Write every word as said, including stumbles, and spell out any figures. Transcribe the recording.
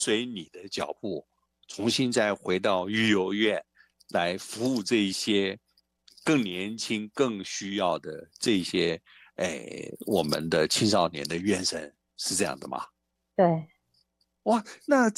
随你的脚步，重新再回到育幼院来服务这一些更年轻、更需要的这些，哎，我们的青少年的院生，是这样的吗？ 对。 哇，那